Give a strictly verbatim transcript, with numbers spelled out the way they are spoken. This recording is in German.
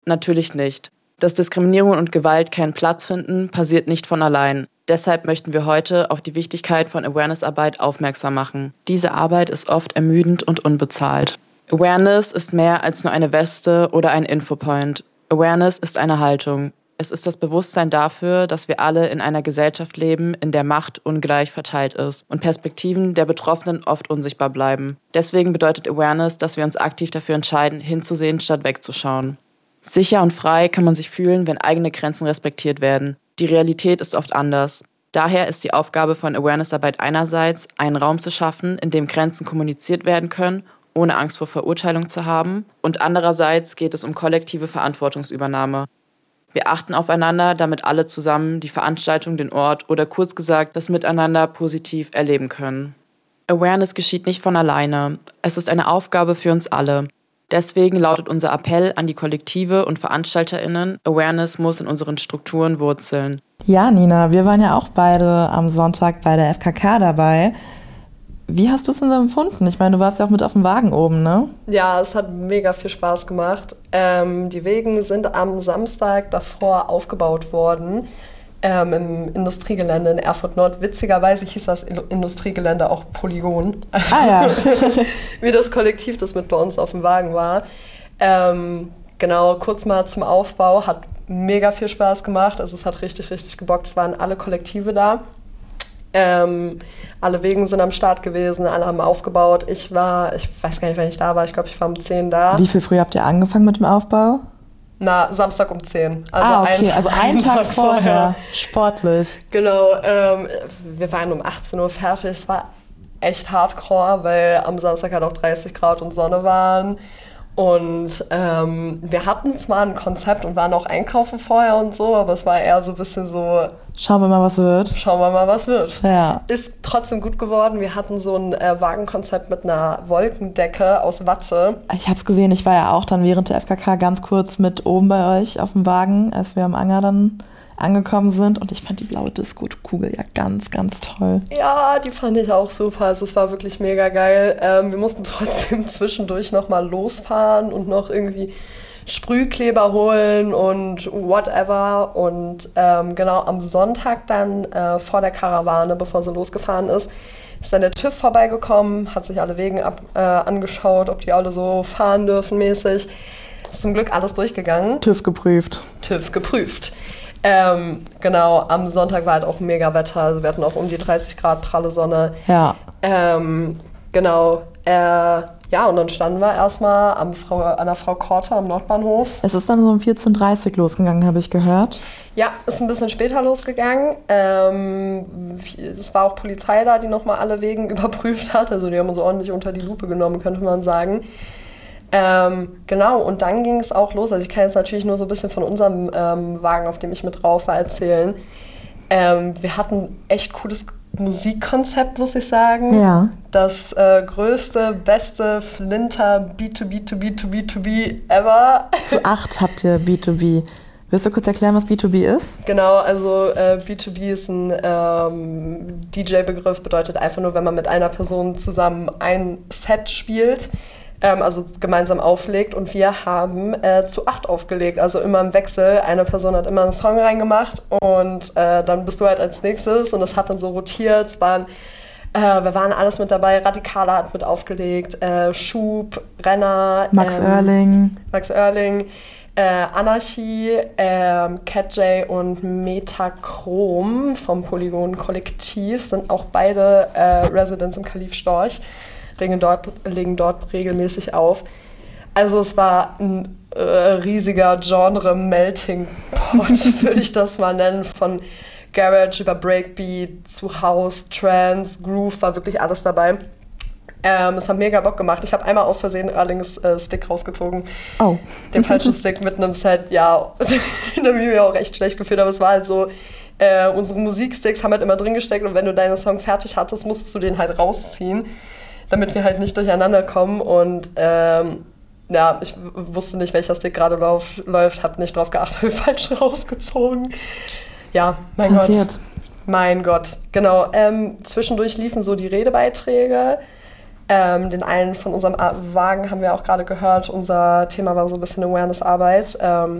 Natürlich nicht. Dass Diskriminierung und Gewalt keinen Platz finden, passiert nicht von allein. Deshalb möchten wir heute auf die Wichtigkeit von Awareness-Arbeit aufmerksam machen. Diese Arbeit ist oft ermüdend und unbezahlt. Awareness ist mehr als nur eine Weste oder ein Infopoint. Awareness ist eine Haltung. Es ist das Bewusstsein dafür, dass wir alle in einer Gesellschaft leben, in der Macht ungleich verteilt ist und Perspektiven der Betroffenen oft unsichtbar bleiben. Deswegen bedeutet Awareness, dass wir uns aktiv dafür entscheiden, hinzusehen statt wegzuschauen. Sicher und frei kann man sich fühlen, wenn eigene Grenzen respektiert werden. Die Realität ist oft anders. Daher ist die Aufgabe von Awareness-Arbeit einerseits, einen Raum zu schaffen, in dem Grenzen kommuniziert werden können, ohne Angst vor Verurteilung zu haben, und andererseits geht es um kollektive Verantwortungsübernahme. Wir achten aufeinander, damit alle zusammen die Veranstaltung, den Ort oder kurz gesagt das Miteinander positiv erleben können. Awareness geschieht nicht von alleine. Es ist eine Aufgabe für uns alle. Deswegen lautet unser Appell an die Kollektive und VeranstalterInnen: Awareness muss in unseren Strukturen wurzeln. Ja, Nina, wir waren ja auch beide am Sonntag bei der F K K dabei. Wie hast du es denn so empfunden? Ich meine, du warst ja auch mit auf dem Wagen oben, ne? Ja, es hat mega viel Spaß gemacht. Ähm, die Wegen sind am Samstag davor aufgebaut worden, ähm, im Industriegelände in Erfurt Nord. Witzigerweise hieß das Industriegelände auch Polygon. Also, ah ja. wie das Kollektiv, das mit bei uns auf dem Wagen war. Ähm, genau, kurz mal zum Aufbau. Hat mega viel Spaß gemacht. Also es hat richtig, richtig gebockt. Es waren alle Kollektive da. Ähm, alle Wegen sind am Start gewesen, alle haben aufgebaut. Ich war, ich weiß gar nicht, wann ich da war, ich glaube, ich war um zehn da. Wie viel früh habt ihr angefangen mit dem Aufbau? Na, Samstag um zehn. Also ah, okay, einen Tag, also einen Tag, Tag vorher. vorher. Sportlich. Genau, ähm, wir waren um achtzehn Uhr fertig. Es war echt hardcore, weil am Samstag halt auch dreißig Grad und Sonne waren. Und ähm, wir hatten zwar ein Konzept und waren auch einkaufen vorher und so, aber es war eher so ein bisschen so... Schauen wir mal, was wird. Schauen wir mal, was wird. Ja. Ist trotzdem gut geworden. Wir hatten so ein äh, Wagenkonzept mit einer Wolkendecke aus Watte. Ich habe es gesehen, ich war ja auch dann während der F K K ganz kurz mit oben bei euch auf dem Wagen, als wir am Anger dann angekommen sind. Und ich fand die blaue Disco-Kugel ja ganz, ganz toll. Ja, die fand ich auch super. Also es war wirklich mega geil. Ähm, wir mussten trotzdem zwischendurch nochmal losfahren und noch irgendwie Sprühkleber holen und whatever. Und ähm, genau am Sonntag dann äh, vor der Karawane, bevor sie losgefahren ist, ist dann der TÜV vorbeigekommen, hat sich alle Wegen ab, äh, angeschaut, ob die alle so fahren dürfen mäßig. Ist zum Glück alles durchgegangen. TÜV geprüft. TÜV geprüft. Ähm, genau, am Sonntag war halt auch mega Wetter, also wir hatten auch um die dreißig Grad pralle Sonne. Ja. Ähm, genau, äh, ja, und dann standen wir erstmal am Frau, an der Frau Korte am Nordbahnhof. Es ist dann so um vierzehn Uhr dreißig losgegangen, habe ich gehört. Ja, ist ein bisschen später losgegangen. Ähm, es war auch Polizei da, die nochmal alle Wegen überprüft hat, also die haben uns ordentlich unter die Lupe genommen, könnte man sagen. Ähm, genau, und dann ging es auch los. Also ich kann jetzt natürlich nur so ein bisschen von unserem ähm, Wagen, auf dem ich mit drauf war, erzählen. Ähm, wir hatten echt cooles Musikkonzept, muss ich sagen. Ja. Das äh, größte, beste Flinter B zwei B zwei B zwei B zwei B ever. Zu acht habt ihr B zwei B. Willst du kurz erklären, was B zwei B ist? Genau, also äh, B zwei B ist ein ähm, D J-Begriff, bedeutet einfach nur, wenn man mit einer Person zusammen ein Set spielt, ähm, also gemeinsam auflegt. Und wir haben äh, zu acht aufgelegt, also immer im Wechsel. Eine Person hat immer einen Song reingemacht und äh, dann bist du halt als nächstes und das hat dann so rotiert. Es waren, äh, wir waren alles mit dabei. Radikala hat mit aufgelegt, äh, Schub, Renner, Max ähm, Oerling. Max Oerling. Äh, Anarchie, äh, Cat J und Metachrom vom Polygon Kollektiv sind auch beide äh, Residents im Kalif Storch, legen dort, legen dort regelmäßig auf. Also es war ein äh, riesiger Genre-Melting-Pot, würde ich das mal nennen, von Garage über Breakbeat zu House, Trance, Groove, war wirklich alles dabei. Ähm, es hat mega Bock gemacht. Ich habe einmal aus Versehen Erlings äh, Stick rausgezogen. Oh. Den falschen Stick mit einem Set, ja, da habe ich mir auch echt schlecht gefühlt, aber es war halt so, äh, unsere Musiksticks haben halt immer drin gesteckt und wenn du deinen Song fertig hattest, musstest du den halt rausziehen, damit wir halt nicht durcheinander kommen und ähm, ja, ich w- wusste nicht, welcher Stick gerade lauf, läuft, habe nicht drauf geachtet, habe falsch rausgezogen. Ja, mein Passiert. Gott. Mein Gott, genau. Ähm, zwischendurch liefen so die Redebeiträge. Ähm, den einen von unserem Wagen haben wir auch gerade gehört. Unser Thema war so ein bisschen Awareness-Arbeit. Ähm,